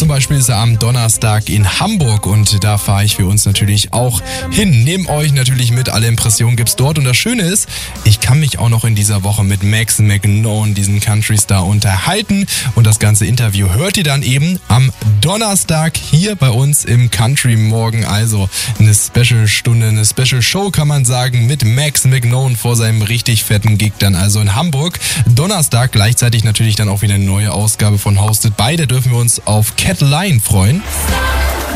Zum Beispiel ist er am Donnerstag in Hamburg und da fahre ich für uns natürlich auch hin. Nehmt euch natürlich mit, alle Impressionen gibt's dort. Und das Schöne ist, ich kann mich auch noch in dieser Woche mit Max McKnone, diesen Country Star, unterhalten. Und das ganze Interview hört ihr dann eben am Donnerstag hier bei uns im Country Morgen. Also eine Special-Stunde, eine Special-Show kann man sagen, mit Max McKnone vor seinem richtig fetten Gig dann also in Hamburg. Donnerstag gleichzeitig natürlich dann auch wieder eine neue Ausgabe von Hosted by. Da dürfen wir uns auf Cat Lion freuen.